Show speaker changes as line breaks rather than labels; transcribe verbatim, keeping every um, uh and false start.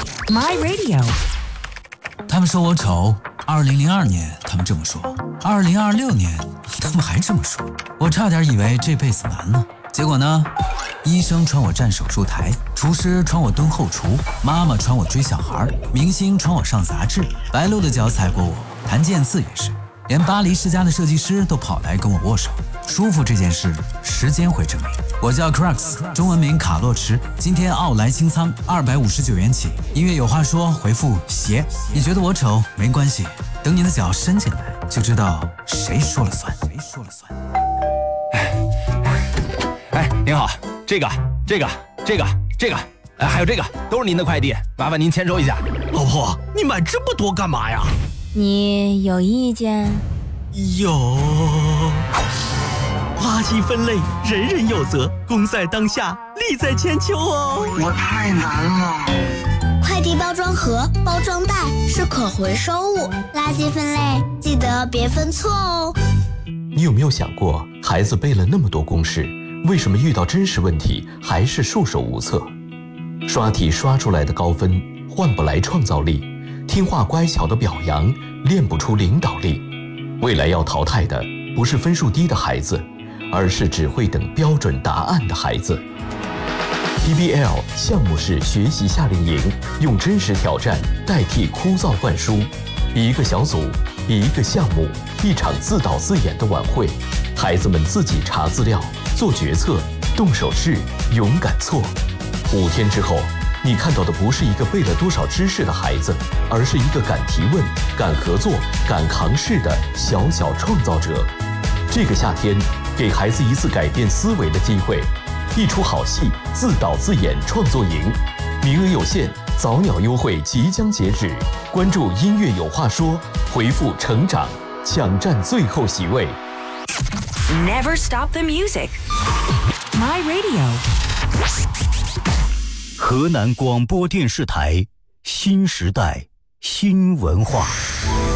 My Radio。
他们说我丑，二零零二年他们这么说，二零二六年他们还这么说，我差点以为这辈子完了。结果呢，医生传我站手术台，厨师传我蹲后厨，妈妈传我追小孩，明星传我上杂志，白鹿的脚踩过我，谭健次也是，连巴黎世家的设计师都跑来跟我握手。舒服这件事，时间会证明。我叫 Crux， 中文名卡洛驰，今天奥莱清仓二百五十九元起。音乐有话说，回复鞋。你觉得我丑没关系，等你的脚伸进来，就知道谁说了算。谁说了算？
哎，您好，这个、这个、这个、这个，哎，还有这个，都是您的快递，麻烦您签收一下。
老婆，你买这么多干嘛呀？
你有意见？
有。垃圾分类，人人有责，功在当下，利在千秋哦。
我太难了。
快递包装盒、包装袋是可回收物，垃圾分类记得别分错哦。
你有没有想过，孩子背了那么多公式，为什么遇到真实问题还是束手无策？刷题刷出来的高分换不来创造力，听话乖巧的表扬练不出领导力。未来要淘汰的不是分数低的孩子，而是只会等标准答案的孩子。P B L 项目式学习夏令营，用真实挑战代替枯燥灌输。一个小组，一个项目，一场自导自演的晚会，孩子们自己查资料、做决策、动手试、勇敢错。五天之后，你看到的不是一个背了多少知识的孩子，而是一个敢提问、敢合作、敢扛事的小小创造者。这个夏天，给孩子一次改变思维的机会，一出好戏，自导自演创作营，名额有限，早鸟优惠即将截止。关注音乐有话说，回复成长，抢占最后席位。
Never stop the music. My Radio。
河南广播电视台新时代新文化。